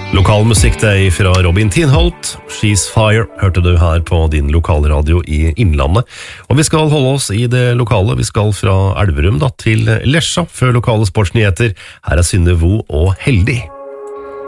Lokalmusikk det fra Robin Tinholt, She's Fire, hørte du her på din lokalradio i Innlandet. Og vi skal holde oss i det lokale, vi skal fra Elverum til Lesja, før lokale sportsnyheter. Her Synne Vo og Heldig.